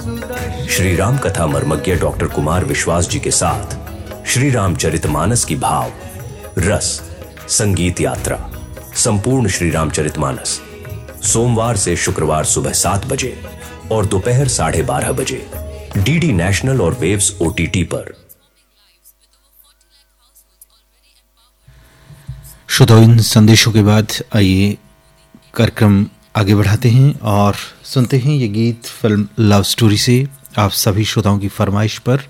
श्री राम कथा मर्मज्ञ डॉक्टर कुमार विश्वास जी के साथ श्री रामचरितमानस की भाव रस संगीत यात्रा संपूर्ण श्री रामचरितमानस सोमवार से शुक्रवार सुबह 7 बजे और दोपहर 12:30 बजे डीडी नेशनल और वेव्स OTT पर। श्रोताओं, इन संदेशों के बाद आइए कार्यक्रम आगे बढ़ाते हैं और सुनते हैं ये गीत फिल्म लव स्टोरी से आप सभी श्रोताओं की फरमाइश पर।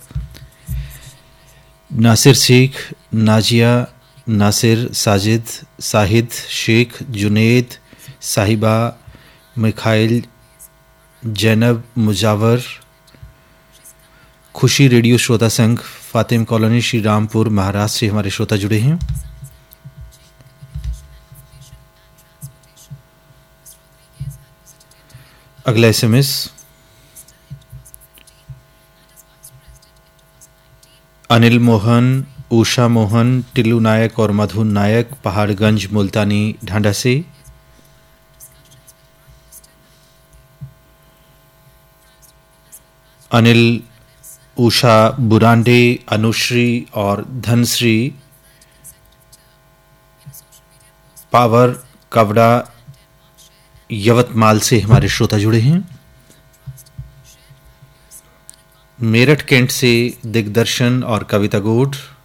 नासिर शेख, नाजिया, नासिर, साजिद, साहिद शेख, जुनेद, साहिबा, मिखाइल, जैनब, मुजावर, खुशी रेडियो श्रोता संघ, फातिम कॉलोनी, श्री रामपुर, महाराष्ट्र से हमारे श्रोता जुड़े हैं। अगला SMS अनिल मोहन, उषा मोहन, टिल्लू नायक और मधु नायक, पहाड़गंज, मुल्तानी, ढांडा से। अनिल, उषा, बुरांडे, अनुश्री और धनश्री पावर कवड़ा यवतमाल से हमारे श्रोता जुड़े हैं। मेरठ कैंट से दिग्दर्शन और कविता गोड,